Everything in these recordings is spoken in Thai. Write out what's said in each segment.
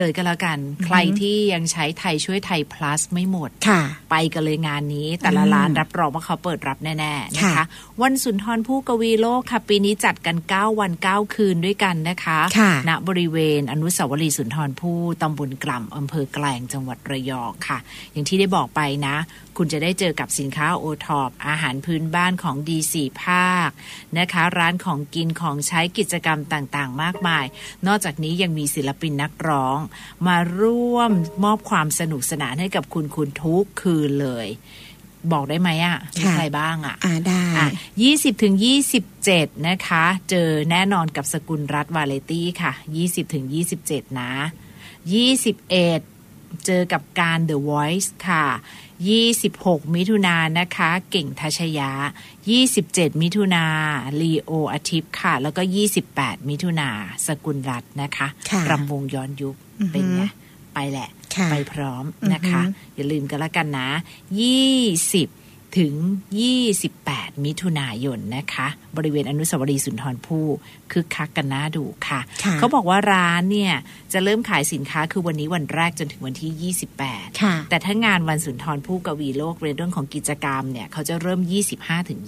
เลยก็แล้วกันใครที่ยังใช้ไทยช่วยไทย plus ไม่หมดไปกันเลยงานนี้แต่ละร้านรับรองว่าเขาเปิดรับแน่ๆนะคะวันสุนทรภู่กวีโลกค่ะปีนี้จัดกัน9วัน9คืนด้วยกันนะคะณบริเวณอนุสาวรีย์สุนทรภู่ตำบลกล่ำอำเภอแกลงจังหวัดระยองค่ะอย่างที่ได้บอกไปนะคุณจะได้เจอกับสินค้าโอท็อปอาหารพื้นบ้านของดี4ภาคนะคะร้านของกินของใช้กิจกรรมต่างๆมากมายนอกจากนี้ยังมีศิลปินนักร้องมาร่วมมอบความสนุกสนานให้กับคุณทุกคืนเลยบอกได้ไหมอ่ะมีใครบ้างอ่ะได้ 20 ถึง 27นะคะเจอแน่นอนกับสกุลรัฐวาเลตี้ค่ะ20 ถึง 27นะ21เจอกับการ The Voice ค่ะ26มิถุนายนนะคะเก่งทัชยะ27มิถุนายนลีโออาทิตย์ค่ะแล้วก็28มิถุนายนสกุลรัตน์นะคะรำวงย้อนยุคเป็นไงไปแหละไปพร้อมนะคะอย่าลืมกันละกันนะ20ถึง28มิถุนายนนะคะบริเวณอนุสาวรีย์สุนทรภู่คึกคักกันน่าดูค่ะเขาบอกว่าร้านเนี่ยจะเริ่มขายสินค้าคือวันนี้วันแรกจนถึงวันที่28แต่ถ้างานวันสุนทรภู่กวีโลกเรื่องของกิจกรรมเนี่ยเขาจะเริ่ม25ถึง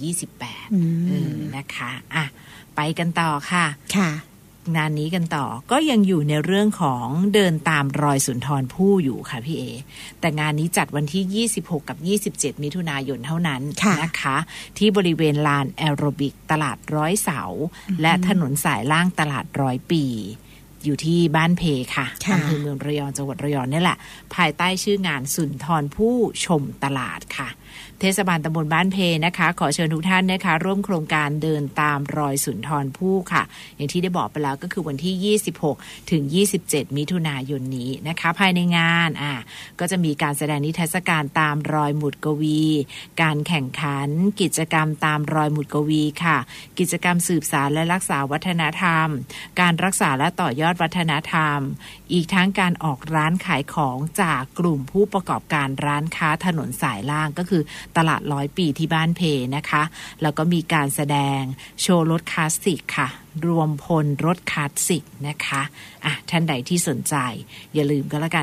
28นะคะอ่ะไปกันต่อค่ะงานนี้กันต่อก็ยังอยู่ในเรื่องของเดินตามรอยสุนทรภู่อยู่ค่ะพี่เอแต่งานนี้จัดวันที่26กับ27มิถุนายนเท่านั้นนะคะที่บริเวณลานแอโรบิกตลาดร้อยเสาและถนนสายล่างตลาด100 ปีอยู่ที่บ้านเพค่ะอำเภอเมืองระยองจังหวัดระยองนี่แหละภายใต้ชื่องานสุนทรภู่ชมตลาดค่ะเทศบาลตำบลบ้านเพนะคะขอเชิญทุกท่านนะคะร่วมโครงการเดินตามรอยสุนทรภู่ค่ะอย่างที่ได้บอกไปแล้วก็คือวันที่26ถึง27มิถุนายนนี้นะคะภายในงานก็จะมีการแสดงนิทรรศการตามรอยหมุดกวีการแข่งขันกิจกรรมตามรอยหมุดกวีค่ะกิจกรรมสืบสานและรักษาวัฒนธรรมการรักษาและต่อยอดวัฒนธรรมอีกทั้งการออกร้านขายของจากกลุ่มผู้ประกอบการร้านค้าถนนสายล่างก็คือตลาด100 ปีที่บ้านเพนะคะแล้วก็มีการแสดงโชว์รถคลาสสิกค่ะรวมพลรถคลาสสิกนะคะท่านใดที่สนใจอย่าลืมก็แล้วกัน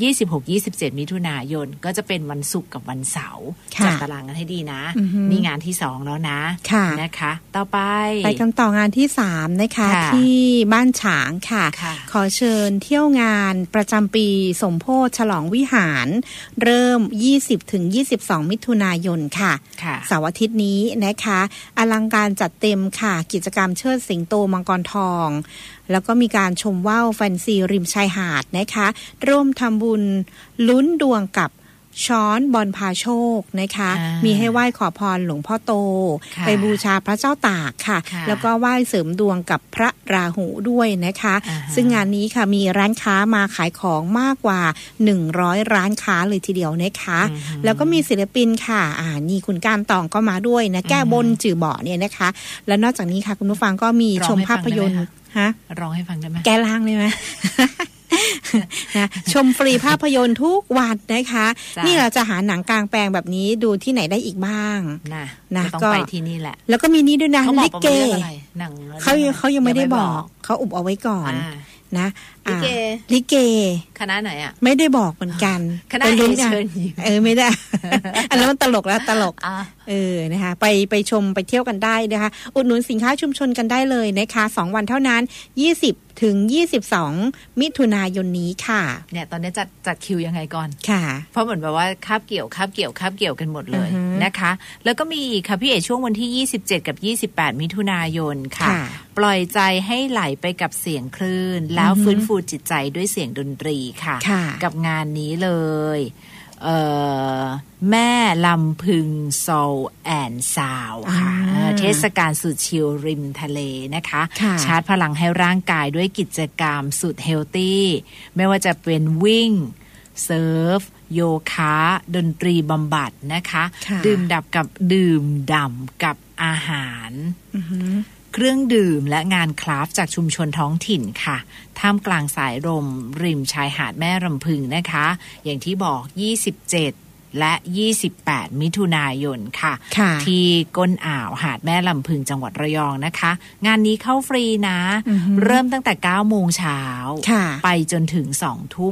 26-27 มิถุนายนก็จะเป็นวันศุกร์กับวันเสาร์จัดตารางกันให้ดีนะนี่งานที่2แล้วนะนะคะต่อไปกันต่องานที่3นะคะที่บ้านฉางค่ะขอเชิญเที่ยวงานประจำปีสมโภชฉลองวิหารเริ่ม 20-22 มิถุนายนค่ะเสาร์อาทิตย์นี้นะคะอลังการจัดเต็มค่ะกิจกรรมเชิดสิงโตมังกรทองแล้วก็มีการชมว่าวแฟนซีริมชายหาดนะคะร่วมทำบุญลุ้นดวงกับช้อนบอลพาโชคนะคะมีให้ไหว้ขอพรหลวงพ่อโตไปบูชาพระเจ้าตากค่ะแล้วก็ไหว้เสริมดวงกับพระราหูด้วยนะคะซึ่งงานนี้ค่ะมีร้านค้ามาขายของมากกว่า100ร้านค้าเลยทีเดียวนะคะแล้วก็มีศิลปินค่ะนี่คุณการตองก็มาด้วยนะแก้บนจื่อเบาะเนี่ยนะคะแล้วนอกจากนี้ค่ะคุณผู้ฟังก็มีชมภาพยนตร์ร้องให้ฟังได้ไหมแก้ล่างได้ไหม นะชมฟรีภาพยนตร์ทุกวันนะคะนี่เราจะหาหนังกลางแปลงแบบนี้ดูที่ไหนได้อีกบ้างนะต้องไปที่นี่แหละแล้วก็มีนี่ด้วยนะลิเกเขายังไม่ได้บอกเขาอุบเอาไว้ก่อนนะลิเกคณะไหนอ่ะไม่ได้บอกเหมือนกันคณะเชิญไม่ได้อันนั้นมันตลกแล้วตลกนะคะไปชมไปเที่ยวกันได้นะคะอุดหนุนสินค้าชุมชนกันได้เลยนะคะ2วันเท่านั้น20ถึง22มิถุนายนนี้ค่ะเนี่ยตอนนี้จัดคิวยังไงก่อนค่ะเพราะเหมือนแบบว่าคาบเกี่ยวกันหมดเลยนะคะแล้วก็มีอีกค่ะพี่เอ๋ช่วงวันที่27กับ28มิถุนายนค่ะปล่อยใจให้ไหลไปกับเสียงคลื่นแล้วฟื้นฟูจิตใจด้วยเสียงดนตรีค่ะกับงานนี้เลยแม่ลำพึงโซลแอนด์ซาวค่ะเทศกาลสุดชิลริมทะเลนะคะชาร์จพลังให้ร่างกายด้วยกิจกรรมสุดเฮลตี้ไม่ว่าจะเป็นวิ่งเซิร์ฟโยคะดนตรีบำบัดนะคะดื่มด่ำกับอาหารเครื่องดื่มและงานคราฟต์จากชุมชนท้องถิ่นค่ะท่ามกลางสายลมริมชายหาดแม่ลำพึงนะคะอย่างที่บอก27และ28มิถุนายนค่ะที่ก้นอ่าวหาดแม่ลำพึงจังหวัดระยองนะคะงานนี้เข้าฟรีนะเริ่มตั้งแต่ 9:00 น.ไปจนถึง 20:00 น.